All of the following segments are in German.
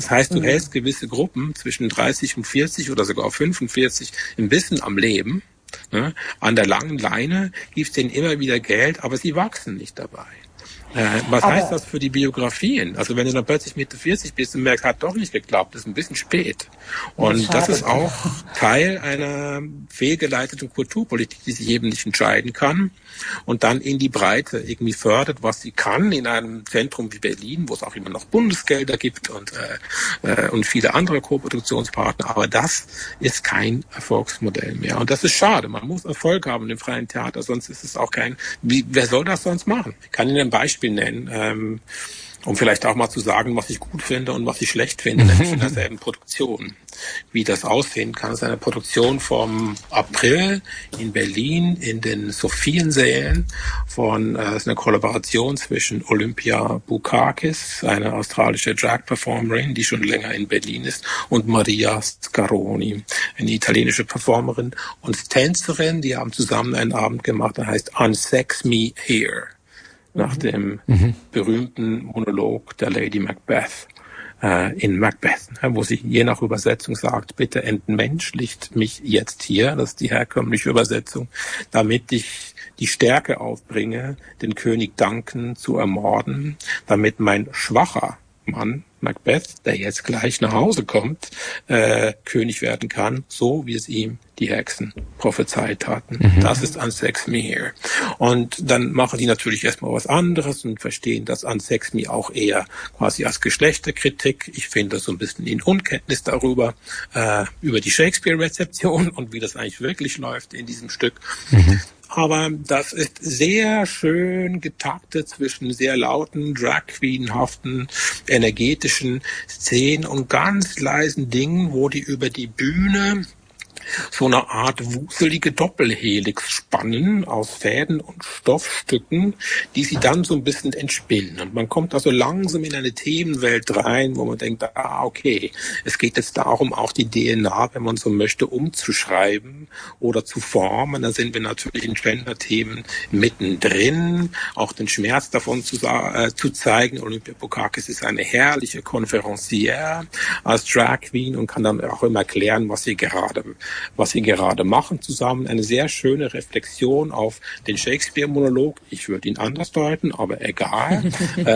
Das heißt, du hältst gewisse Gruppen zwischen 30 und 40 oder sogar 45 ein bisschen am Leben. Ne? An der langen Leine gibst denen immer wieder Geld, aber sie wachsen nicht dabei. Was heißt das für die Biografien? Also wenn du dann plötzlich Mitte 40 bist und merkst, hat doch nicht geklappt, ist ein bisschen spät. Und das ist auch Teil einer fehlgeleiteten Kulturpolitik, die sich eben nicht entscheiden kann und dann in die Breite irgendwie fördert, was sie kann, in einem Zentrum wie Berlin, wo es auch immer noch Bundesgelder gibt und viele andere Koproduktionspartner. Aber das ist kein Erfolgsmodell mehr. Und das ist schade. Man muss Erfolg haben im freien Theater, sonst ist es auch wer soll das sonst machen? Ich kann Ihnen ein Beispiel nennen, um vielleicht auch mal zu sagen, was ich gut finde und was ich schlecht finde, nämlich in derselben Produktion. Wie das aussehen kann, ist eine Produktion vom April in Berlin in den Sophiensälen ist eine Kollaboration zwischen Olympia Bukakis, eine australische Drag-Performerin, die schon länger in Berlin ist, und Maria Scaroni, eine italienische Performerin und Tänzerin. Die haben zusammen einen Abend gemacht, der heißt Unsex Me Here, nach dem berühmten Monolog der Lady Macbeth in Macbeth, wo sie je nach Übersetzung sagt, bitte entmenschlicht mich jetzt hier, das ist die herkömmliche Übersetzung, damit ich die Stärke aufbringe, den König Duncan zu ermorden, damit mein schwacher Mann, Macbeth, der jetzt gleich nach Hause kommt, König werden kann, so wie es ihm die Hexen prophezeit hatten. Das ist Unsex Me Here. Und dann machen die natürlich erstmal was anderes und verstehen das Unsex Me auch eher quasi als Geschlechterkritik. Ich finde das so ein bisschen in Unkenntnis darüber, über die Shakespeare-Rezeption und wie das eigentlich wirklich läuft in diesem Stück. Aber das ist sehr schön getaktet zwischen sehr lauten, Drag-Queen-haften, energetischen Szenen und ganz leisen Dingen, wo die über die Bühne so eine Art wuselige Doppelhelix spannen aus Fäden und Stoffstücken, die sie dann so ein bisschen entspinnen. Und man kommt also langsam in eine Themenwelt rein, wo man denkt, okay, es geht jetzt darum, auch die DNA, wenn man so möchte, umzuschreiben oder zu formen. Da sind wir natürlich in Gender-Themen mittendrin, auch den Schmerz davon zu zeigen. Olympia Bukakis ist eine herrliche Konferencière als Drag Queen und kann dann auch immer erklären, was sie gerade machen zusammen. Eine sehr schöne Reflexion auf den Shakespeare-Monolog. Ich würde ihn anders deuten, aber egal.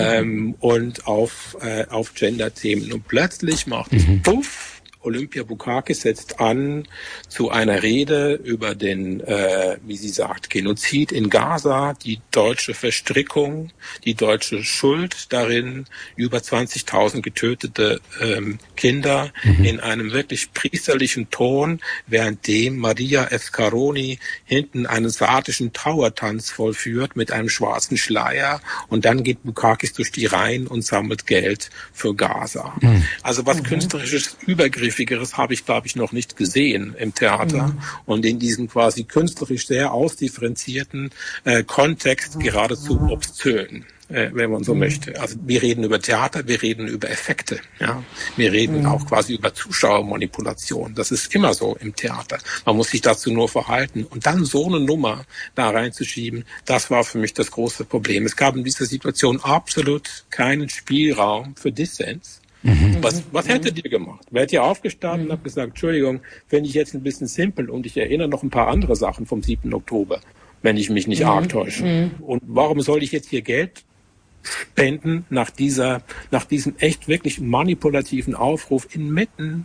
Und auf Gender-Themen. Und plötzlich macht es Puff. Olympia Bukakis setzt an zu einer Rede über den, wie sie sagt, Genozid in Gaza, die deutsche Verstrickung, die deutsche Schuld darin, über 20.000 getötete Kinder in einem wirklich priesterlichen Ton, währenddem Maria Scaroni hinten einen sardischen Trauertanz vollführt mit einem schwarzen Schleier und dann geht Bukakis durch die Reihen und sammelt Geld für Gaza. Also was künstlerisches Übergriff habe ich, glaube ich, noch nicht gesehen im Theater und in diesem quasi künstlerisch sehr ausdifferenzierten Kontext geradezu obszön, wenn man so möchte. Also wir reden über Theater, wir reden über Effekte, ja. Wir reden auch quasi über Zuschauermanipulation. Das ist immer so im Theater. Man muss sich dazu nur verhalten. Und dann so eine Nummer da reinzuschieben, das war für mich das große Problem. Es gab in dieser Situation absolut keinen Spielraum für Dissens. Was hättet ihr gemacht? Wärt ihr aufgestanden und habt gesagt, Entschuldigung, finde ich jetzt ein bisschen simpel und ich erinnere noch ein paar andere Sachen vom 7. Oktober, wenn ich mich nicht arg täusche. Und warum soll ich jetzt hier Geld spenden nach diesem echt wirklich manipulativen Aufruf inmitten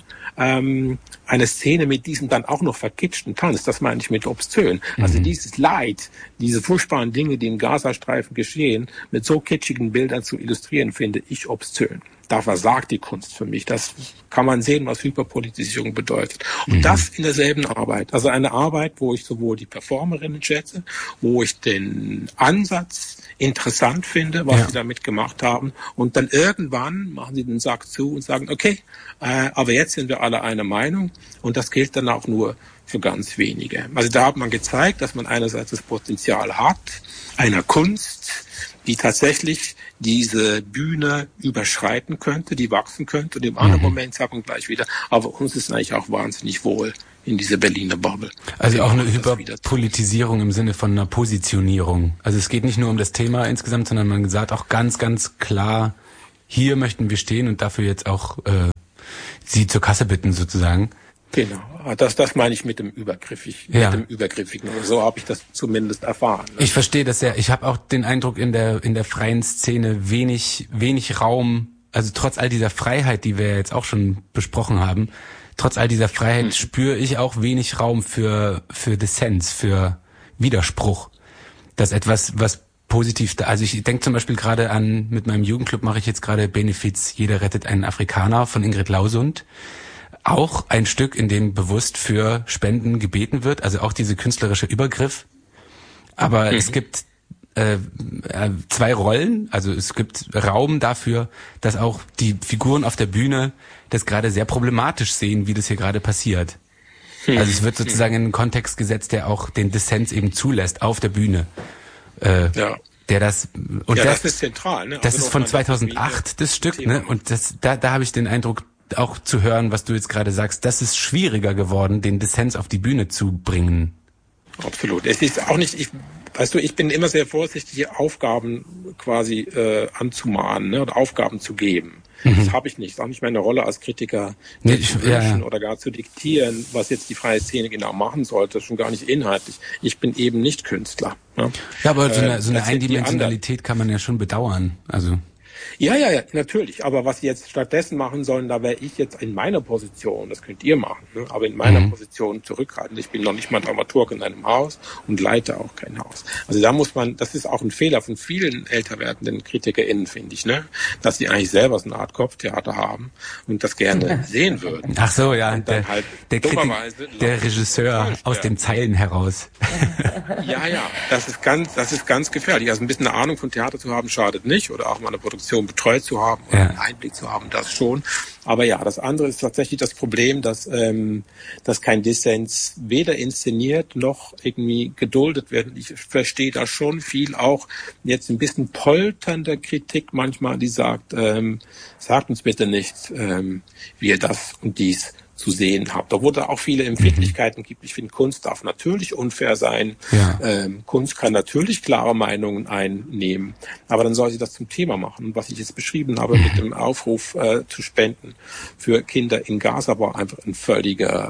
einer Szene mit diesem dann auch noch verkitschten Tanz? Das meine ich mit obszön. Also dieses Leid, diese furchtbaren Dinge, die im Gazastreifen geschehen, mit so kitschigen Bildern zu illustrieren, finde ich obszön. Da versagt die Kunst für mich. Das kann man sehen, was Hyperpolitisierung bedeutet. Und das in derselben Arbeit. Also eine Arbeit, wo ich sowohl die Performerinnen schätze, wo ich den Ansatz interessant finde, was sie damit gemacht haben. Und dann irgendwann machen sie den Sack zu und sagen, okay, aber jetzt sind wir alle einer Meinung. Und das gilt dann auch nur für ganz wenige. Also da hat man gezeigt, dass man einerseits das Potenzial hat, einer Kunst, die tatsächlich diese Bühne überschreiten könnte, die wachsen könnte. Und im anderen Moment sagt man gleich wieder, aber uns ist eigentlich auch wahnsinnig wohl in dieser Berliner Bubble. Also auch eine Hyperpolitisierung im Sinne von einer Positionierung. Also es geht nicht nur um das Thema insgesamt, sondern man sagt auch ganz, ganz klar, hier möchten wir stehen und dafür jetzt auch sie zur Kasse bitten sozusagen. Genau, das meine ich mit dem Übergriffigen. So habe ich das zumindest erfahren. Ne? Ich verstehe das sehr. Ich habe auch den Eindruck, in der freien Szene wenig Raum, also trotz all dieser Freiheit, die wir jetzt auch schon besprochen haben, trotz all dieser Freiheit spüre ich auch wenig Raum für Dissens, für Widerspruch. Das etwas, was positiv da, also ich denke zum Beispiel gerade an, mit meinem Jugendclub mache ich jetzt gerade Benefiz Jeder rettet einen Afrikaner von Ingrid Lausund. Auch ein Stück, in dem bewusst für Spenden gebeten wird, also auch diese künstlerische Übergriff. Aber es gibt zwei Rollen, also es gibt Raum dafür, dass auch die Figuren auf der Bühne das gerade sehr problematisch sehen, wie das hier gerade passiert. Also es wird sozusagen in einen Kontext gesetzt, der auch den Dissens eben zulässt auf der Bühne. Der das und das ist zentral, ne? Das ist von 2008 das Stück, Thema. Ne? Und da habe ich den Eindruck, auch zu hören, was du jetzt gerade sagst, das ist schwieriger geworden, den Dissens auf die Bühne zu bringen. Absolut. Es ist auch nicht, ich bin immer sehr vorsichtig, Aufgaben quasi anzumahnen, ne, oder Aufgaben zu geben. Das habe ich nicht. Das ist auch nicht meine Rolle als Kritiker, zu wünschen oder gar zu diktieren, was jetzt die freie Szene genau machen sollte, schon gar nicht inhaltlich. Ich bin eben nicht Künstler. Ne? Ja, aber so eine Eindimensionalität kann man ja schon bedauern. Also Ja, natürlich. Aber was sie jetzt stattdessen machen sollen, da wäre ich jetzt in meiner Position, das könnt ihr machen, ne? Aber in meiner Position zurückhaltend. Ich bin noch nicht mal Dramaturg in einem Haus und leite auch kein Haus. Also da muss man, das ist auch ein Fehler von vielen älter werdenden KritikerInnen, finde ich, ne? Dass sie eigentlich selber so eine Art Kopftheater haben und das gerne sehen würden. Ach so, ja, und dann halt der Regisseur aus den Zeilen heraus. Ja, das ist ganz gefährlich. Also ein bisschen eine Ahnung von Theater zu haben, schadet nicht, oder auch mal eine Produktion betreut zu haben oder einen Einblick zu haben, das schon. Aber ja, das andere ist tatsächlich das Problem, dass kein Dissens weder inszeniert noch irgendwie geduldet wird. Ich verstehe da schon viel, auch jetzt ein bisschen polternde Kritik manchmal, die sagt, sagt uns bitte nicht, wie ihr das und dies zu sehen habt. Obwohl da auch viele Empfindlichkeiten gibt. Ich finde, Kunst darf natürlich unfair sein. Ja. Kunst kann natürlich klare Meinungen einnehmen. Aber dann soll sie das zum Thema machen. Und was ich jetzt beschrieben habe mit dem Aufruf zu spenden für Kinder in Gaza war einfach ein völliger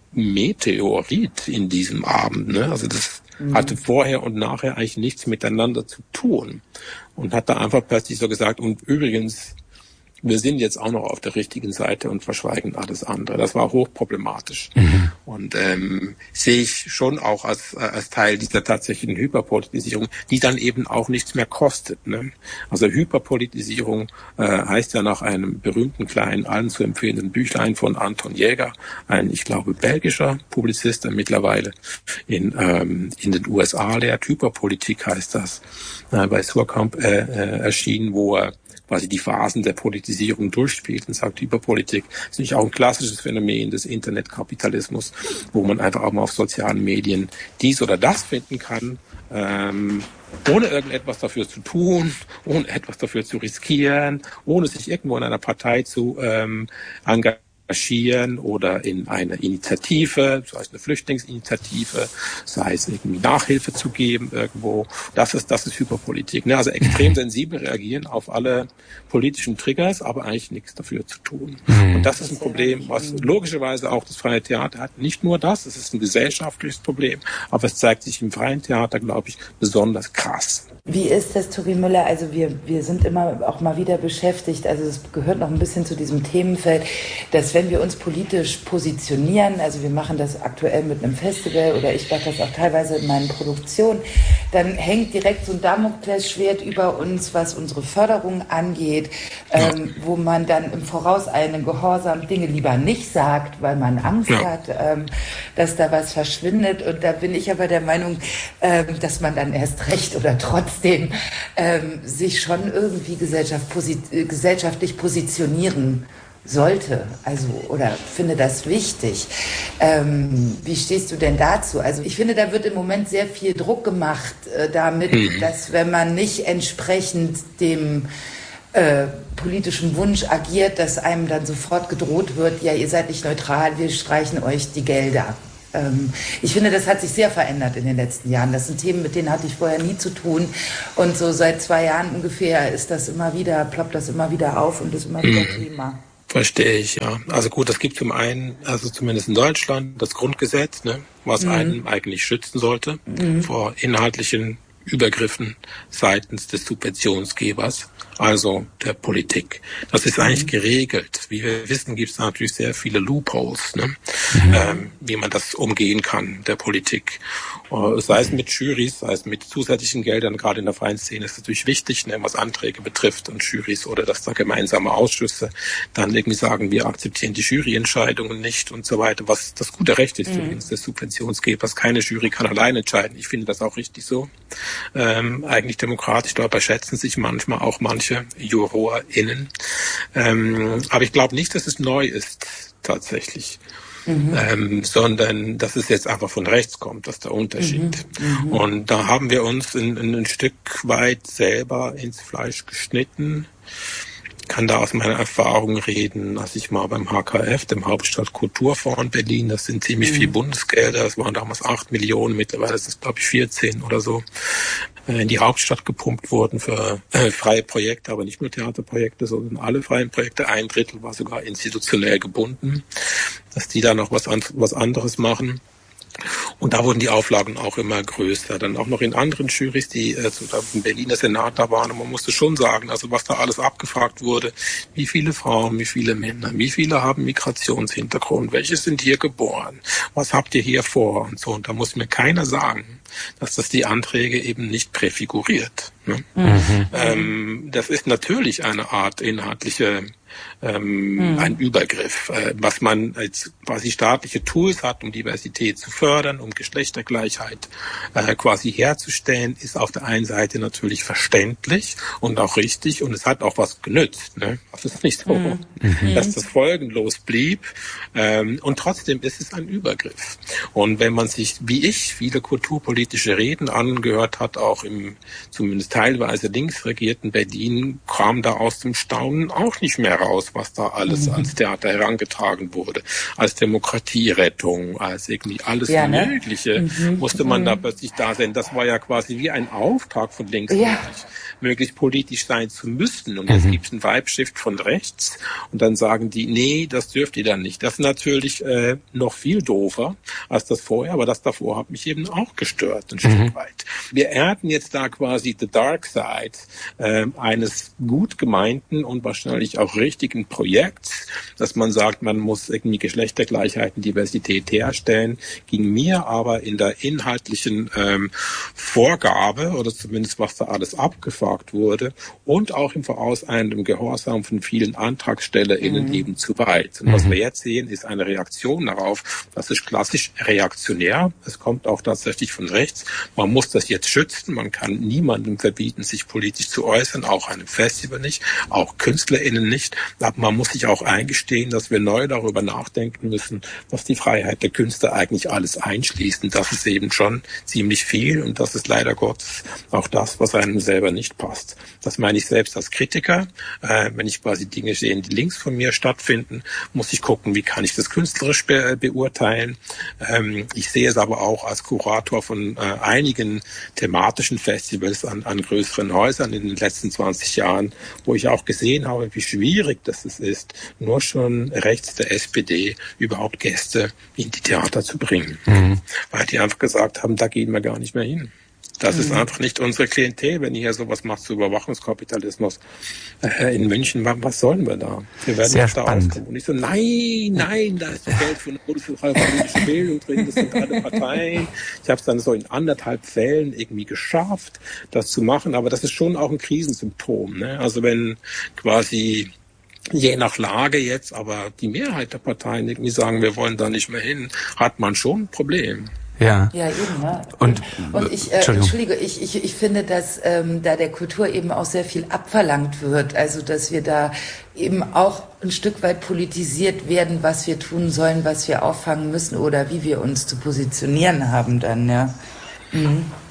Meteorit in diesem Abend. Ne? Also das hatte vorher und nachher eigentlich nichts miteinander zu tun. Und hat da einfach plötzlich so gesagt, und übrigens, wir sind jetzt auch noch auf der richtigen Seite und verschweigen alles andere. Das war hochproblematisch. Und sehe ich schon auch als Teil dieser tatsächlichen Hyperpolitisierung, die dann eben auch nichts mehr kostet. Ne? Also Hyperpolitisierung heißt ja nach einem berühmten kleinen, allen zu empfehlenden Büchlein von Anton Jäger, ein, ich glaube, belgischer Publizist, der mittlerweile in den USA lehrt. Hyperpolitik heißt das, bei Suhrkamp erschienen, wo er quasi die Phasen der Politisierung durchspielt und sagt, Hyperpolitik ist nicht auch ein klassisches Phänomen des Internetkapitalismus, wo man einfach auch mal auf sozialen Medien dies oder das finden kann, ohne irgendetwas dafür zu tun, ohne etwas dafür zu riskieren, ohne sich irgendwo in einer Partei zu engagieren oder in eine Initiative, sei es eine Flüchtlingsinitiative, sei es irgendwie Nachhilfe zu geben irgendwo. Das ist Hyperpolitik. Ne? Also extrem sensibel reagieren auf alle politischen Triggers, aber eigentlich nichts dafür zu tun. Und das ist ein Problem, was logischerweise auch das freie Theater hat. Nicht nur das, es ist ein gesellschaftliches Problem, aber es zeigt sich im freien Theater, glaube ich, besonders krass. Wie ist das, Tobi Müller? Also wir sind immer auch mal wieder beschäftigt, also es gehört noch ein bisschen zu diesem Themenfeld, dass wenn wir uns politisch positionieren, also wir machen das aktuell mit einem Festival oder ich mache das auch teilweise in meinen Produktionen, dann hängt direkt so ein Damoklesschwert über uns, was unsere Förderung angeht, wo man dann im vorauseilenden Gehorsam Dinge lieber nicht sagt, weil man Angst hat, dass da was verschwindet. Und da bin ich aber der Meinung, dass man dann erst recht oder trotzdem sich schon irgendwie gesellschaftlich positionieren sollte, also oder finde das wichtig. Wie stehst du denn dazu? Also ich finde, da wird im Moment sehr viel Druck gemacht damit, dass wenn man nicht entsprechend dem politischen Wunsch agiert, dass einem dann sofort gedroht wird, ja, ihr seid nicht neutral, wir streichen euch die Gelder. Ich finde, das hat sich sehr verändert in den letzten Jahren. Das sind Themen, mit denen hatte ich vorher nie zu tun. Und so seit 2 Jahren ungefähr ploppt das immer wieder auf und ist immer wieder Thema. Verstehe ich, ja. Also gut, es gibt zum einen, also zumindest in Deutschland, das Grundgesetz, ne, was einen eigentlich schützen sollte vor inhaltlichen Übergriffen seitens des Subventionsgebers, also der Politik. Das ist eigentlich geregelt. Wie wir wissen, gibt es natürlich sehr viele Loopholes, ne? Wie man das umgehen kann, der Politik. Sei es mit Jurys, sei es mit zusätzlichen Geldern, gerade in der freien Szene ist es natürlich wichtig, ne, was Anträge betrifft und Jurys oder dass da gemeinsame Ausschüsse dann irgendwie sagen, wir akzeptieren die Juryentscheidungen nicht und so weiter, was das gute Recht ist übrigens des Subventionsgebers. Keine Jury kann allein entscheiden. Ich finde das auch richtig so. Eigentlich demokratisch, dabei schätzen sich manchmal auch manche JurorInnen. Aber ich glaube nicht, dass es neu ist, tatsächlich. Sondern dass es jetzt einfach von rechts kommt, das ist der Unterschied. Und da haben wir uns ein Stück weit selber ins Fleisch geschnitten. Ich kann da aus meiner Erfahrung reden, als ich mal beim HKF, dem Hauptstadtkulturfonds in Berlin, das sind ziemlich viel Bundesgelder, das waren damals 8 Millionen, mittlerweile sind es glaube ich 14 oder so, in die Hauptstadt gepumpt wurden für freie Projekte, aber nicht nur Theaterprojekte, sondern alle freien Projekte. 1/3 war sogar institutionell gebunden, dass die da noch was anderes machen. Und da wurden die Auflagen auch immer größer. Dann auch noch in anderen Jurys, die im Berliner Senat da waren. Und man musste schon sagen, also was da alles abgefragt wurde, wie viele Frauen, wie viele Männer, wie viele haben Migrationshintergrund, welche sind hier geboren, was habt ihr hier vor und so. Und da muss mir keiner sagen, dass das die Anträge eben nicht präfiguriert. Ne? Das ist natürlich eine Art inhaltliche ein Übergriff. Was man als quasi staatliche Tools hat, um Diversität zu fördern, um Geschlechtergleichheit quasi herzustellen, ist auf der einen Seite natürlich verständlich und auch richtig und es hat auch was genützt. Ne? Das ist nicht so, dass das folgenlos blieb und trotzdem ist es ein Übergriff. Und wenn man sich, wie ich, viele kulturpolitische Reden angehört hat, auch im zumindest teilweise links regierten Berlin, kam da aus dem Staunen auch nicht mehr raus, was da alles als Theater herangetragen wurde, als Demokratierettung, als irgendwie alles Mögliche, musste man da plötzlich da sein. Das war ja quasi wie ein Auftrag von links, möglichst politisch sein zu müssen. Und jetzt gibt es einen Vibe-Shift von rechts und dann sagen die, nee, das dürft ihr dann nicht. Das ist natürlich noch viel doofer als das vorher, aber das davor hat mich eben auch gestört, ein Stück weit. Wir ernten jetzt da quasi the dark side eines gut gemeinten und wahrscheinlich auch richtigen Projekts, dass man sagt, man muss irgendwie Geschlechtergleichheit und Diversität herstellen, ging mir aber in der inhaltlichen Vorgabe oder zumindest was da alles abgefragt wurde und auch im vorauseilenden Gehorsam von vielen AntragstellerInnen eben zu weit. Und was wir jetzt sehen, ist eine Reaktion darauf. Das ist klassisch reaktionär. Es kommt auch tatsächlich von rechts. Man muss das jetzt schützen. Man kann niemandem verbieten, sich politisch zu äußern, auch einem Festival nicht, auch KünstlerInnen nicht. Aber man muss sich auch eingestehen, dass wir neu darüber nachdenken müssen, was die Freiheit der Künstler eigentlich alles einschließt. Und das ist eben schon ziemlich viel und das ist leider Gottes auch das, was einem selber nicht passt. Das meine ich selbst als Kritiker. Wenn ich quasi Dinge sehe, die links von mir stattfinden, muss ich gucken, wie kann ich das künstlerisch beurteilen. Ich sehe es aber auch als Kurator von einigen thematischen Festivals an größeren Häusern in den letzten 20 Jahren, wo ich auch gesehen habe, wie schwierig das ist, nur schon rechts der SPD überhaupt Gäste in die Theater zu bringen. Weil die einfach gesagt haben, da gehen wir gar nicht mehr hin. Das ist einfach nicht unsere Klientel, wenn ihr hier sowas macht zu Überwachungskapitalismus in München. Was sollen wir da? Wir werden sehr da aufkommen. Und ich so, nein, da ist doch Geld für eine politische Bildung drin, das sind alle Parteien. Ich habe es dann so in 1,5 Fällen irgendwie geschafft, das zu machen, aber das ist schon auch ein Krisensymptom. Ne? Also wenn quasi je nach Lage jetzt, aber die Mehrheit der Parteien irgendwie sagen, wir wollen da nicht mehr hin, hat man schon ein Problem. Ja. Ja, eben, ja. Und ich, Entschuldige, ich finde, dass da der Kultur eben auch sehr viel abverlangt wird. Also, dass wir da eben auch ein Stück weit politisiert werden, was wir tun sollen, was wir auffangen müssen oder wie wir uns zu positionieren haben dann, ja.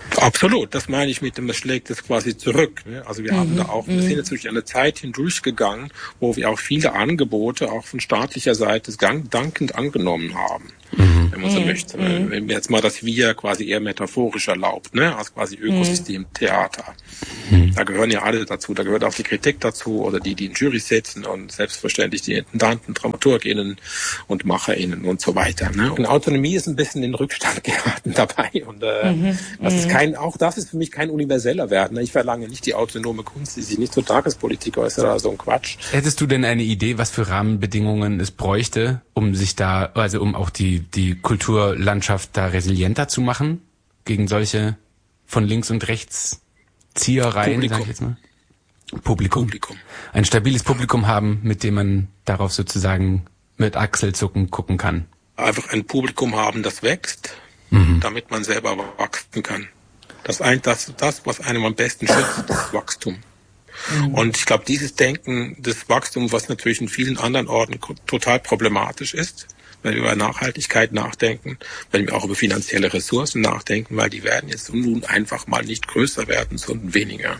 Absolut, das meine ich mit dem, das schlägt es quasi zurück. Also wir haben da auch, wir sind jetzt durch eine Zeit hindurchgegangen, wo wir auch viele Angebote auch von staatlicher Seite dankend angenommen haben. Wenn man so möchte. Wenn wir jetzt mal das Wir quasi eher metaphorisch erlaubt, als quasi Ökosystemtheater. Da gehören ja alle dazu, da gehört auch die Kritik dazu oder die in Jury sitzen und selbstverständlich die Intendanten, DramaturgInnen und MacherInnen und so weiter. Und Autonomie ist ein bisschen in den Rückstand geraten dabei und das ist für mich kein universeller Wert. Ich verlange nicht die autonome Kunst, die sich nicht zur Tagespolitik äußert oder so ein Quatsch. Hättest du denn eine Idee, was für Rahmenbedingungen es bräuchte, um sich da, also um auch die Kulturlandschaft da resilienter zu machen gegen solche von links und rechts Ziehereien, sag ich jetzt mal? Publikum. Ein stabiles Publikum haben, mit dem man darauf sozusagen mit Achselzucken gucken kann. Einfach ein Publikum haben, das wächst, damit man selber wachsen kann. Das, was einem am besten schützt, das Wachstum. Und ich glaube, dieses Denken des Wachstums, was natürlich in vielen anderen Orten total problematisch ist, wenn wir über Nachhaltigkeit nachdenken, wenn wir auch über finanzielle Ressourcen nachdenken, weil die werden jetzt nun einfach mal nicht größer werden, sondern weniger.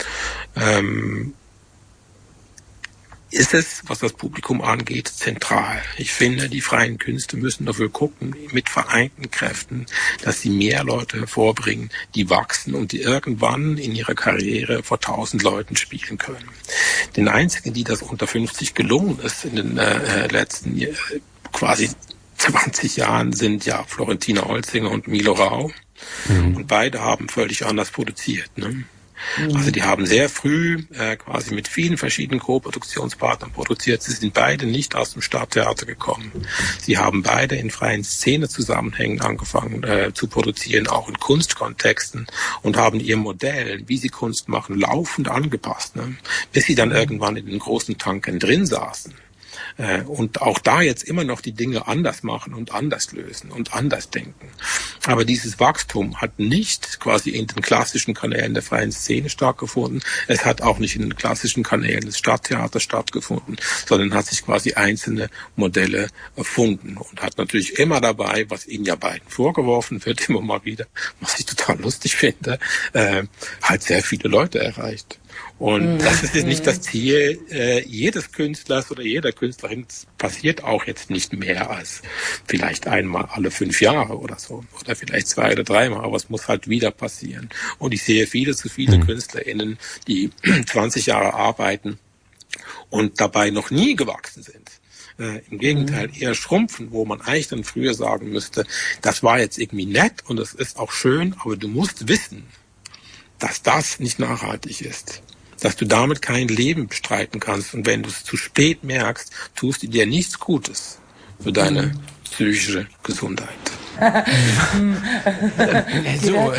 Ist es, was das Publikum angeht, zentral. Ich finde, die freien Künste müssen dafür gucken, mit vereinten Kräften, dass sie mehr Leute hervorbringen, die wachsen und die irgendwann in ihrer Karriere vor 1000 Leuten spielen können. Den einzigen, die das unter 50 gelungen ist in den letzten quasi 20 Jahren, sind ja Florentina Holzinger und Milo Rau. Und beide haben völlig anders produziert. Also die haben sehr früh quasi mit vielen verschiedenen Co-Produktionspartnern produziert. Sie sind beide nicht aus dem Stadttheater gekommen. Sie haben beide in freien Szenezusammenhängen angefangen zu produzieren, auch in Kunstkontexten, und haben ihr Modell, wie sie Kunst machen, laufend angepasst, bis sie dann irgendwann in den großen Tankern drin saßen. Und auch da jetzt immer noch die Dinge anders machen und anders lösen und anders denken. Aber dieses Wachstum hat nicht quasi in den klassischen Kanälen der freien Szene stattgefunden. Es hat auch nicht in den klassischen Kanälen des Stadttheaters stattgefunden, sondern hat sich quasi einzelne Modelle erfunden und hat natürlich immer dabei, was ihnen ja beiden vorgeworfen wird, immer mal wieder, was ich total lustig finde, halt sehr viele Leute erreicht. Und das ist jetzt nicht das Ziel jedes Künstlers oder jeder Künstlerin. Das passiert auch jetzt nicht mehr als vielleicht einmal alle 5 Jahre oder so. Oder vielleicht 2 oder 3 Mal. Aber es muss halt wieder passieren. Und ich sehe viele KünstlerInnen, die 20 Jahre arbeiten und dabei noch nie gewachsen sind. Im Gegenteil, eher schrumpfen, wo man eigentlich dann früher sagen müsste, das war jetzt irgendwie nett und das ist auch schön, aber du musst wissen, dass das nicht nachhaltig ist. Dass du damit kein Leben bestreiten kannst. Und wenn du es zu spät merkst, tust du dir nichts Gutes für deine psychische Gesundheit. So.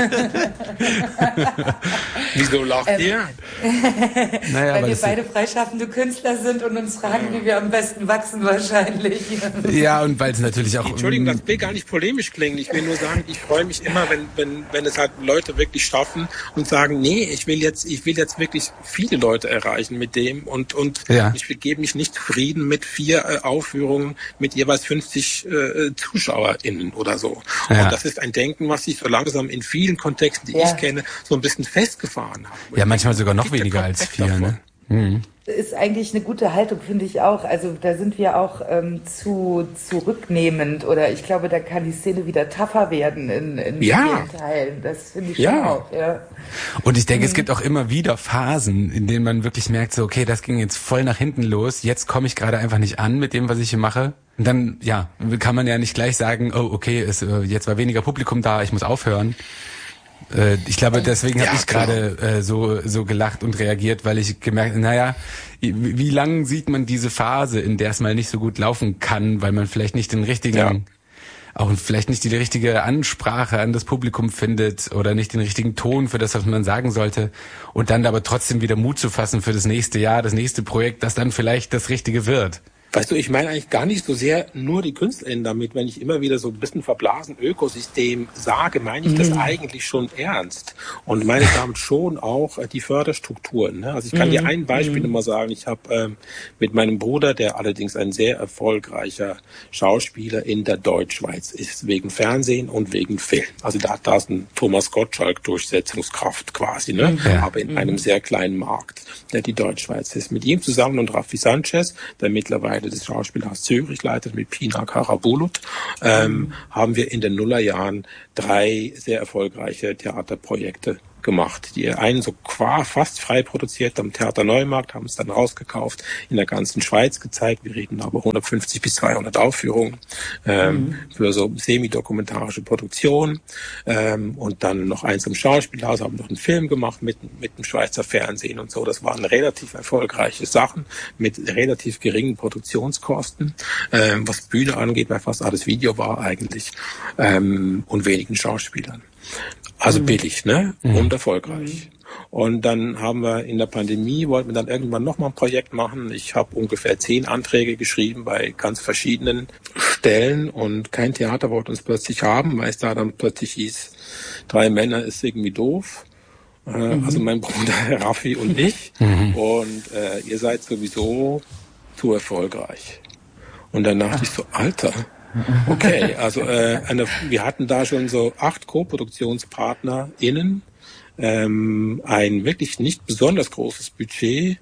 Wieso lacht ihr? Naja, weil wir beide freischaffende Künstler sind und uns fragen, wie wir am besten wachsen wahrscheinlich. Ja, und weil es natürlich auch... Entschuldigung, das will gar nicht polemisch klingen. Ich will nur sagen, ich freue mich immer, wenn es halt Leute wirklich schaffen und sagen, nee, ich will jetzt wirklich viele Leute erreichen mit dem und ich gebe mich nicht zufrieden mit 4 Aufführungen mit jeweils 50 ZuschauerInnen oder so. Ja. Und das ist ein Denken, was sich so langsam in vielen Kontexten, die ich kenne, so ein bisschen festgefahren hat. Ja, manchmal sogar noch weniger als 4, ne? Ist eigentlich eine gute Haltung, finde ich auch. Also da sind wir auch zu zurücknehmend oder ich glaube, da kann die Szene wieder tougher werden in vielen Teilen. Das finde ich schon auch, ja. Und ich denke, es gibt auch immer wieder Phasen, in denen man wirklich merkt, so okay, das ging jetzt voll nach hinten los, jetzt komme ich gerade einfach nicht an mit dem, was ich hier mache. Und dann, kann man ja nicht gleich sagen, oh, okay, jetzt war weniger Publikum da, ich muss aufhören. Ich glaube, deswegen habe ich gerade so gelacht und reagiert, weil ich gemerkt, wie lang sieht man diese Phase, in der es mal nicht so gut laufen kann, weil man vielleicht nicht den richtigen, auch vielleicht nicht die richtige Ansprache an das Publikum findet oder nicht den richtigen Ton für das, was man sagen sollte, und dann aber trotzdem wieder Mut zu fassen für das nächste Jahr, das nächste Projekt, das dann vielleicht das Richtige wird. Weißt du, ich meine eigentlich gar nicht so sehr nur die KünstlerInnen damit. Wenn ich immer wieder so ein bisschen verblasen Ökosystem sage, meine ich das eigentlich schon ernst. Und meine damit schon auch die Förderstrukturen. Ne? Also ich kann dir ein Beispiel immer sagen. Ich habe mit meinem Bruder, der allerdings ein sehr erfolgreicher Schauspieler in der Deutschschweiz ist, wegen Fernsehen und wegen Film. Also da ist ein Thomas Gottschalk Durchsetzungskraft quasi, ne? Aber in einem sehr kleinen Markt, der die Deutschschweiz ist. Mit ihm zusammen und Raffi Sanchez, der mittlerweile das Schauspielhaus Zürich leitet, mit Pina Karabulut, haben wir in den Nullerjahren 3 sehr erfolgreiche Theaterprojekte gemacht. Die einen so fast frei produziert am Theater Neumarkt, haben es dann rausgekauft, in der ganzen Schweiz gezeigt. Wir reden aber 150 bis 200 Aufführungen für so semi-dokumentarische Produktion. Und dann noch eins im Schauspielhaus, haben noch einen Film gemacht mit dem Schweizer Fernsehen und so. Das waren relativ erfolgreiche Sachen mit relativ geringen Produktionskosten, was Bühne angeht, weil fast alles Video war eigentlich, und wenigen Schauspielern. Also billig, ne? Und erfolgreich. Und dann haben wir in der Pandemie, wollten wir dann irgendwann nochmal ein Projekt machen. Ich habe ungefähr 10 Anträge geschrieben bei ganz verschiedenen Stellen und kein Theater wollte uns plötzlich haben, weil es da dann plötzlich hieß, 3 Männer ist irgendwie doof. Also mein Bruder Raffi und ich. Und ihr seid sowieso zu erfolgreich. Und dann dachte ich so, Alter, okay, also wir hatten da schon so 8 Co-ProduktionspartnerInnen, ein wirklich nicht besonders großes Budget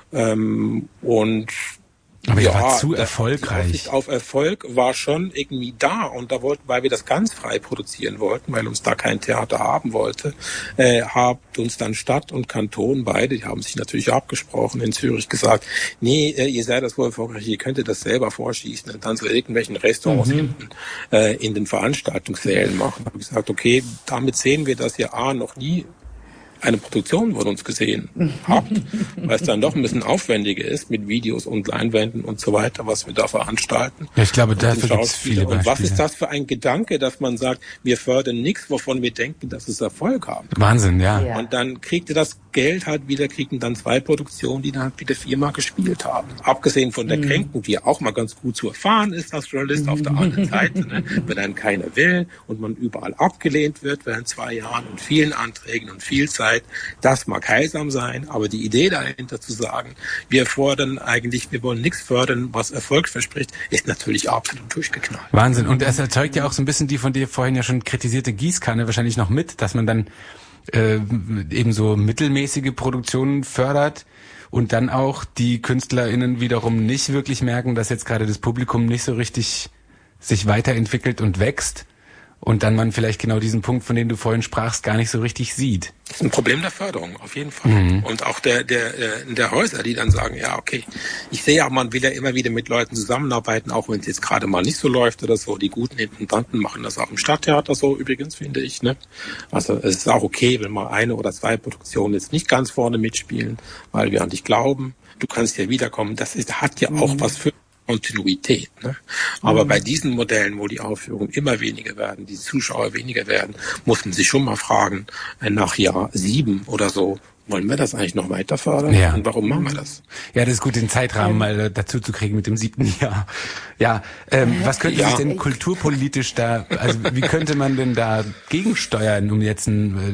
und aber ihr wart zu erfolgreich. Die Aussicht auf Erfolg war schon irgendwie da und da weil wir das ganz frei produzieren wollten, weil uns da kein Theater haben wollte, hat uns dann Stadt und Kanton beide, die haben sich natürlich abgesprochen, in Zürich gesagt, nee, ihr seid das wohl erfolgreich, ihr könntet das selber vorschießen und dann zu irgendwelchen Restaurants hinten in den Veranstaltungssälen machen. Ich habe gesagt, okay, damit sehen wir, dass ihr noch nie eine Produktion von uns gesehen habt, weil es dann doch ein bisschen aufwendiger ist mit Videos und Leinwänden und so weiter, was wir da veranstalten. Ja, ich glaube, dafür gibt es viele Beispiele. Und was ist das für ein Gedanke, dass man sagt, wir fördern nichts, wovon wir denken, dass es Erfolg haben. Wahnsinn, ja. Und dann kriegt ihr das Geld halt wieder, kriegen dann 2 Produktionen, die dann halt wieder 4-mal gespielt haben. Abgesehen von der Kränkung, die ja auch mal ganz gut zu erfahren ist als Journalist auf der anderen Seite, ne? Wenn dann keiner will und man überall abgelehnt wird während 2 Jahren und vielen Anträgen und viel Zeit. Das mag heilsam sein, aber die Idee dahinter zu sagen, wir wollen nichts fördern, was Erfolg verspricht, ist natürlich absolut durchgeknallt. Wahnsinn. Und es erzeugt ja auch so ein bisschen die von dir vorhin ja schon kritisierte Gießkanne wahrscheinlich noch mit, dass man dann eben so mittelmäßige Produktionen fördert und dann auch die KünstlerInnen wiederum nicht wirklich merken, dass jetzt gerade das Publikum nicht so richtig sich weiterentwickelt und wächst. Und dann man vielleicht genau diesen Punkt, von dem du vorhin sprachst, gar nicht so richtig sieht. Das ist ein Problem der Förderung, auf jeden Fall. Und auch der Häuser, die dann sagen, ja, okay, ich sehe ja, man will ja immer wieder mit Leuten zusammenarbeiten, auch wenn es jetzt gerade mal nicht so läuft oder so. Die guten Intendanten machen das auch im Stadttheater so übrigens, finde ich, ne? Also es ist auch okay, wenn mal 1 oder 2 Produktionen jetzt nicht ganz vorne mitspielen, weil wir an dich glauben. Du kannst ja wiederkommen. Hat ja auch was für Kontinuität. Ne? Aber bei diesen Modellen, wo die Aufführungen immer weniger werden, die Zuschauer weniger werden, muss man sich schon mal fragen, nach Jahr 7 oder so, wollen wir das eigentlich noch weiter fördern? Ja. Und warum machen wir das? Ja, das ist gut, den Zeitrahmen mal dazu zu kriegen mit dem 7. Jahr. Ja, was könnte sich denn kulturpolitisch da, also wie könnte man denn da gegensteuern, um jetzt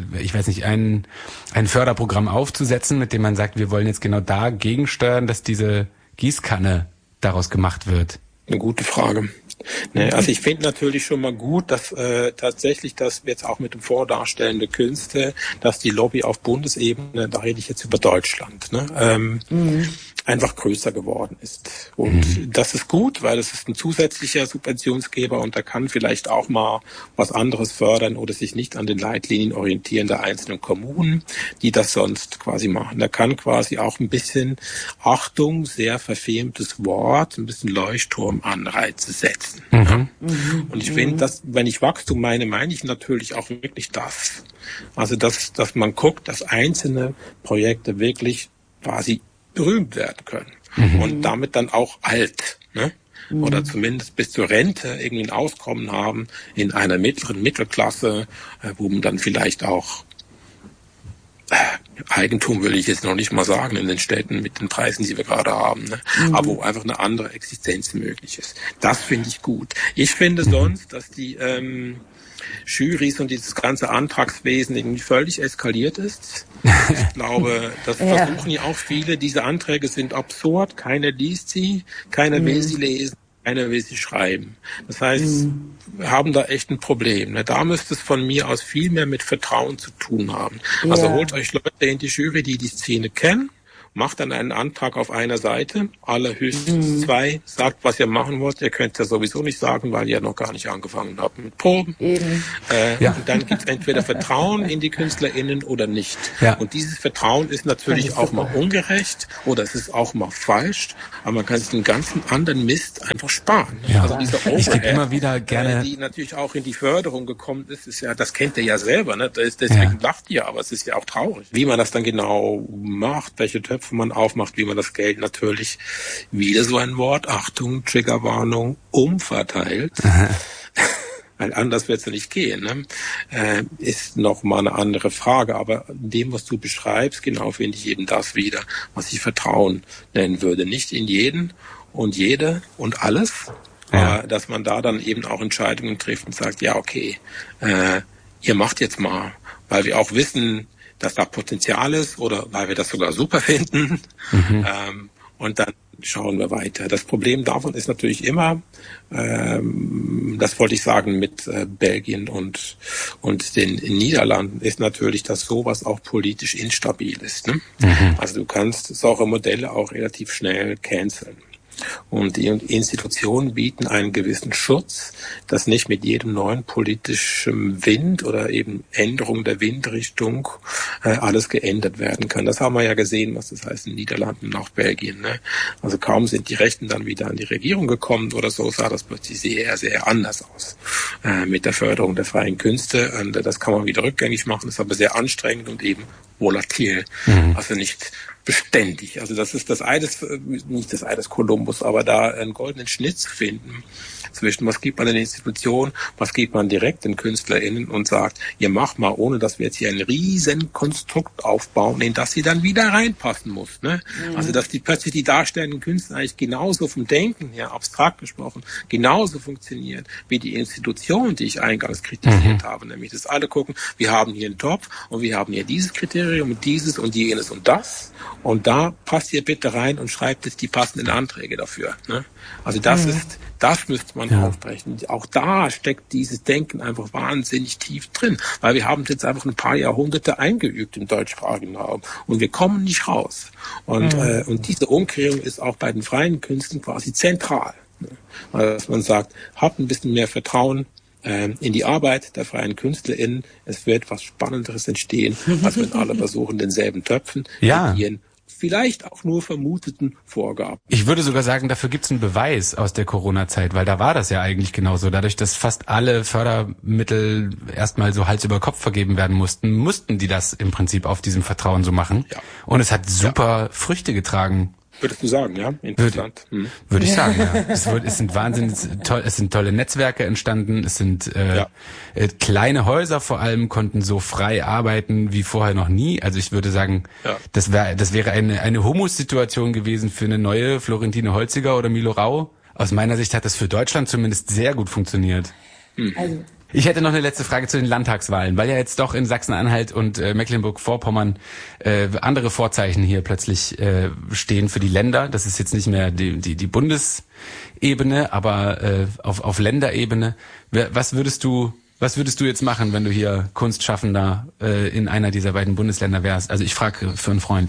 ein Förderprogramm aufzusetzen, mit dem man sagt, wir wollen jetzt genau da gegensteuern, dass diese Gießkanne daraus gemacht wird? Eine gute Frage. Also ich finde natürlich schon mal gut, dass tatsächlich das jetzt auch mit dem Vordarstellende Künste, dass die Lobby auf Bundesebene, da rede ich jetzt über Deutschland, ne, einfach größer geworden ist. Und das ist gut, weil es ist ein zusätzlicher Subventionsgeber und der kann vielleicht auch mal was anderes fördern oder sich nicht an den Leitlinien orientieren der einzelnen Kommunen, die das sonst quasi machen. Der kann quasi auch ein bisschen, Achtung, sehr verfemtes Wort, ein bisschen Leuchtturmanreize setzen. Ja. Und ich finde, dass, wenn ich Wachstum meine ich natürlich auch wirklich das. Also, dass man guckt, dass einzelne Projekte wirklich quasi berühmt werden können. Und damit dann auch alt, ne? Oder zumindest bis zur Rente irgendwie ein Auskommen haben in einer mittleren Mittelklasse, wo man dann vielleicht auch Eigentum will ich jetzt noch nicht mal sagen in den Städten mit den Preisen, die wir gerade haben, ne? Aber wo einfach eine andere Existenz möglich ist. Das finde ich gut. Ich finde sonst, dass die Jurys und dieses ganze Antragswesen irgendwie völlig eskaliert ist. Ich glaube, das versuchen ja auch viele. Diese Anträge sind absurd. Keiner liest sie, keiner will sie lesen, keiner will sie schreiben. Das heißt, wir haben da echt ein Problem. Ne? Da müsste es von mir aus viel mehr mit Vertrauen zu tun haben. Ja. Also holt euch Leute in die Jury, die die Szene kennen, macht dann einen Antrag auf einer Seite, allerhöchstens 2, sagt, was ihr machen wollt. Ihr könnt ja sowieso nicht sagen, weil ihr noch gar nicht angefangen habt mit Proben. Und dann gibt es entweder Vertrauen in die KünstlerInnen oder nicht. Ja. Und dieses Vertrauen ist natürlich auch mal ungerecht oder es ist auch mal falsch, aber man kann sich den ganzen anderen Mist einfach sparen. Ja. Also dieser Overhead, ich gebe immer wieder gerne, die natürlich auch in die Förderung gekommen ist ja, das kennt ihr ja selber, ne? Deswegen lacht ihr, aber es ist ja auch traurig. Wie man das dann genau macht, welche Töpfe man aufmacht, wie man das Geld natürlich, wieder so ein Wort, Achtung, Triggerwarnung, umverteilt, weil anders wird es ja nicht gehen, ne? Ist noch mal eine andere Frage, aber in dem, was du beschreibst, genau finde ich eben das wieder, was ich Vertrauen nennen würde. Nicht in jeden und jede und alles, aber dass man da dann eben auch Entscheidungen trifft und sagt, ja okay, ihr macht jetzt mal, weil wir auch wissen, dass da Potenzial ist oder weil wir das sogar super finden. Und dann schauen wir weiter. Das Problem davon ist natürlich immer, das wollte ich sagen mit Belgien und den Niederlanden, ist natürlich, dass sowas auch politisch instabil ist. Ne? Also du kannst solche Modelle auch relativ schnell canceln. Und die Institutionen bieten einen gewissen Schutz, dass nicht mit jedem neuen politischen Wind oder eben Änderung der Windrichtung alles geändert werden kann. Das haben wir ja gesehen, was das heißt in den Niederlanden und auch Belgien. Ne? Also kaum sind die Rechten dann wieder an die Regierung gekommen oder so, sah das plötzlich sehr, sehr anders aus mit der Förderung der freien Künste. Und das kann man wieder rückgängig machen, ist aber sehr anstrengend und eben volatil. Also nicht beständig. Also das ist nicht das Ei des Kolumbus, aber da einen goldenen Schnitt zu finden zwischen was gibt man den Institutionen, was gibt man direkt den KünstlerInnen und sagt, ihr macht mal, ohne dass wir jetzt hier ein riesen Konstrukt aufbauen, in das sie dann wieder reinpassen muss. Ne? Also dass die plötzlich die darstellenden Künstler eigentlich genauso vom Denken her, abstrakt gesprochen, genauso funktionieren wie die Institutionen, die ich eingangs kritisiert habe. Nämlich, dass alle gucken, wir haben hier einen Topf und wir haben hier dieses Kriterium und dieses und jenes und das. Und da passt ihr bitte rein und schreibt jetzt die passenden Anträge dafür. Ne? Also das müsste man aufbrechen. Auch da steckt dieses Denken einfach wahnsinnig tief drin, weil wir haben es jetzt einfach ein paar Jahrhunderte eingeübt im deutschsprachigen Raum und wir kommen nicht raus. Und diese Umkehrung ist auch bei den freien Künsten quasi zentral. Ne? Dass man sagt, habt ein bisschen mehr Vertrauen in die Arbeit der freien KünstlerInnen. Es wird was Spannenderes entstehen, als wenn alle versuchen, denselben Töpfen mit ihren vielleicht auch nur vermuteten Vorgaben. Ich würde sogar sagen, dafür gibt es einen Beweis aus der Corona-Zeit, weil da war das ja eigentlich genauso. Dadurch, dass fast alle Fördermittel erstmal so Hals über Kopf vergeben werden mussten die das im Prinzip auf diesem Vertrauen so machen. Ja. Und es hat super Früchte getragen. Würdest du sagen, ja? Interessant. Würde ich sagen, ja. Es sind es sind tolle Netzwerke entstanden, es sind kleine Häuser vor allem, konnten so frei arbeiten wie vorher noch nie. Also ich würde sagen, das wäre eine Humussituation gewesen für eine neue Florentine Holziger oder Milo Rau. Aus meiner Sicht hat das für Deutschland zumindest sehr gut funktioniert. Also ich hätte noch eine letzte Frage zu den Landtagswahlen, weil ja jetzt doch in Sachsen-Anhalt und Mecklenburg-Vorpommern andere Vorzeichen hier plötzlich stehen für die Länder. Das ist jetzt nicht mehr die Bundesebene, aber auf Länderebene. Was würdest du jetzt machen, wenn du hier Kunstschaffender in einer dieser beiden Bundesländer wärst? Also ich frage für einen Freund.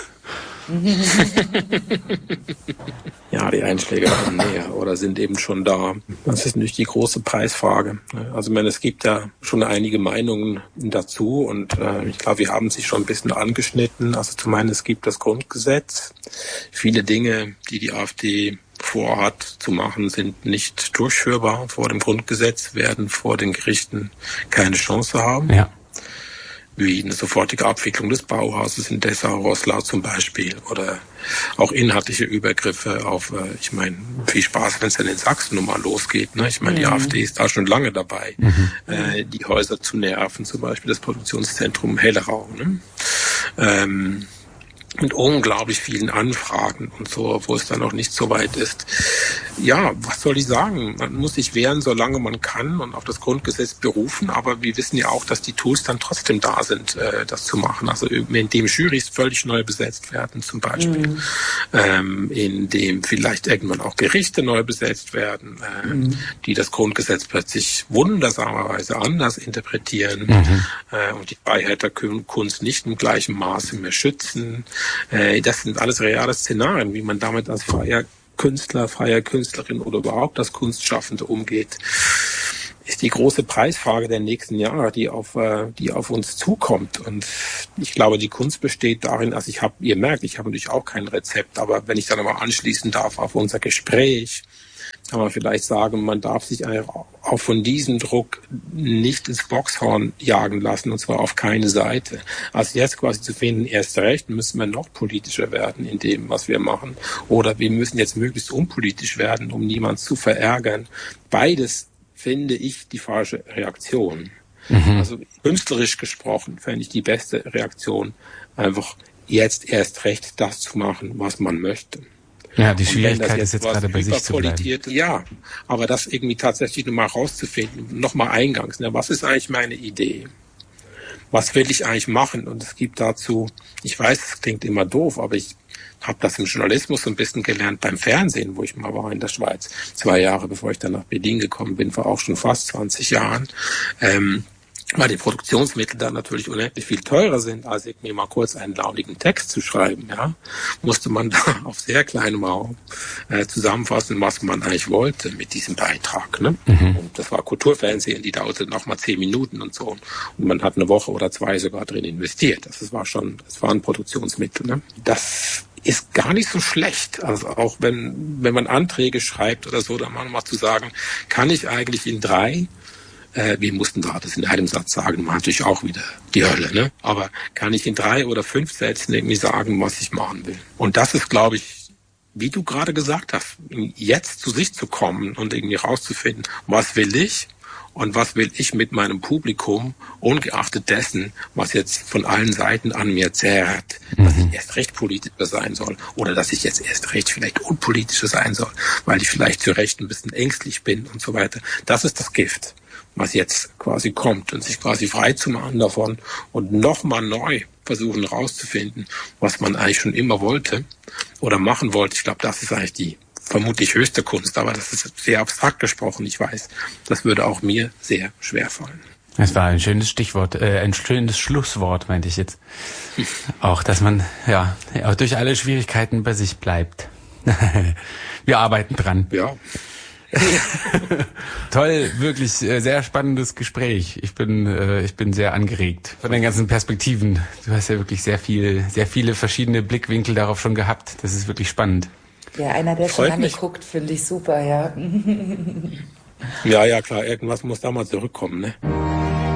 Ja, die Einschläge kommen näher oder sind eben schon da. Das ist natürlich die große Preisfrage. Also es gibt ja schon einige Meinungen dazu und ich glaube, wir haben sich schon ein bisschen angeschnitten. Also zum einen, es gibt das Grundgesetz. Viele Dinge, die die AfD vorhat zu machen, sind nicht durchführbar vor dem Grundgesetz, werden vor den Gerichten keine Chance haben. Ja. Wie eine sofortige Abwicklung des Bauhauses in Dessau-Roßlau zum Beispiel oder auch inhaltliche Übergriffe auf, ich meine, viel Spaß, wenn es dann in Sachsen nochmal losgeht. Ne? Ich meine, die AfD ist da schon lange dabei, die Häuser zu nerven, zum Beispiel das Produktionszentrum Hellerau. Ne? mit unglaublich vielen Anfragen und so, wo es dann noch nicht so weit ist. Ja, was soll ich sagen? Man muss sich wehren, solange man kann und auf das Grundgesetz berufen, aber wir wissen ja auch, dass die Tools dann trotzdem da sind, das zu machen. Also indem Jurys völlig neu besetzt werden zum Beispiel, indem vielleicht irgendwann auch Gerichte neu besetzt werden, die das Grundgesetz plötzlich wundersamerweise anders interpretieren und die Freiheit der Kunst nicht im gleichen Maße mehr schützen. Das sind alles reale Szenarien, wie man damit als freier Künstler, freier Künstlerin oder überhaupt als Kunstschaffende umgeht, ist die große Preisfrage der nächsten Jahre, die auf uns zukommt. Und ich glaube, die Kunst besteht darin, also ihr merkt, ich habe natürlich auch kein Rezept, aber wenn ich dann nochmal anschließen darf auf unser Gespräch, kann man vielleicht sagen, man darf sich auch von diesem Druck nicht ins Boxhorn jagen lassen, und zwar auf keine Seite. Also jetzt quasi zu finden, erst recht müssen wir noch politischer werden in dem, was wir machen. Oder wir müssen jetzt möglichst unpolitisch werden, um niemanden zu verärgern. Beides finde ich die falsche Reaktion. Also künstlerisch gesprochen fände ich die beste Reaktion, einfach jetzt erst recht das zu machen, was man möchte. Ja, die Schwierigkeit ist jetzt gerade bei sich zu bleiben. Ja, aber das irgendwie tatsächlich nochmal rauszufinden, nochmal eingangs, ne, was ist eigentlich meine Idee? Was will ich eigentlich machen? Und es gibt dazu, ich weiß, es klingt immer doof, aber ich habe das im Journalismus so ein bisschen gelernt beim Fernsehen, wo ich mal war in der Schweiz, 2 Jahre, bevor ich dann nach Berlin gekommen bin, vor auch schon fast 20 Jahren. Weil die Produktionsmittel dann natürlich unendlich viel teurer sind, als irgendwie mal kurz einen launigen Text zu schreiben, ja, musste man da auf sehr kleinem Raum zusammenfassen, was man eigentlich wollte mit diesem Beitrag, ne? Und das war Kulturfernsehen, die dauerte nochmal 10 Minuten und so. Und man hat 1 Woche oder 2 sogar drin investiert. Das war ein Produktionsmittel, ne? Das ist gar nicht so schlecht. Also auch wenn man Anträge schreibt oder so, dann mal zu sagen, kann ich eigentlich in 3, wir mussten da das in einem Satz sagen, war natürlich auch wieder die Hölle, ne? Aber kann ich in 3 oder 5 Sätzen irgendwie sagen, was ich machen will? Und das ist, glaube ich, wie du gerade gesagt hast, jetzt zu sich zu kommen und irgendwie rauszufinden, was will ich und was will ich mit meinem Publikum, ungeachtet dessen, was jetzt von allen Seiten an mir zerrt, dass ich erst recht politischer sein soll oder dass ich jetzt erst recht vielleicht unpolitischer sein soll, weil ich vielleicht zu Recht ein bisschen ängstlich bin und so weiter. Das ist das Gift, was jetzt quasi kommt, und sich quasi frei zu machen davon und nochmal neu versuchen rauszufinden, was man eigentlich schon immer wollte oder machen wollte. Ich glaube, das ist eigentlich die vermutlich höchste Kunst, aber das ist sehr abstrakt gesprochen, ich weiß. Das würde auch mir sehr schwer fallen. Das war ein schönes Stichwort, ein schönes Schlusswort, meinte ich jetzt. Auch, dass man auch durch alle Schwierigkeiten bei sich bleibt. Wir arbeiten dran. Ja. Toll, wirklich sehr spannendes Gespräch. Ich bin sehr angeregt von den ganzen Perspektiven. Du hast ja wirklich sehr viele verschiedene Blickwinkel darauf schon gehabt. Das ist wirklich spannend. Ja, einer, der schon lange guckt, finde ich super, ja. Ja, klar, irgendwas muss da mal zurückkommen, ne?